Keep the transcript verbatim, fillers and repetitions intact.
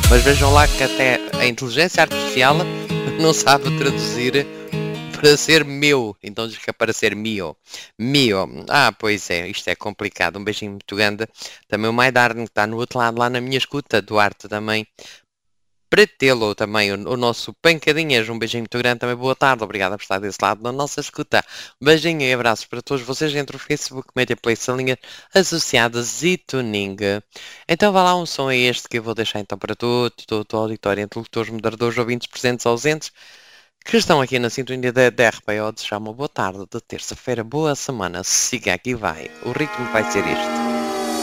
Mas vejam lá que até a inteligência artificial não sabe traduzir para ser meu. Então diz que é para ser mio. Mio. Ah, pois é, isto é complicado. Um beijinho muito grande. Também o Maidarne que está no outro lado, lá na minha escuta. Duarte também. Para tê-lo também, o, o nosso Pancadinhas, um beijinho muito grande, também boa tarde, obrigado por estar desse lado na nossa escuta. Beijinho e abraços para todos vocês entre o Facebook, Media Play, Salinhas Associadas e Tuning. Então vá lá, um som é este que eu vou deixar então para todo, todo, todo o auditório, interlocutores, moderadores, ouvintes, presentes, ausentes, que estão aqui na sintonia da, da R P O. Desejar uma boa tarde de terça-feira, boa semana, siga aqui vai, o ritmo vai ser este.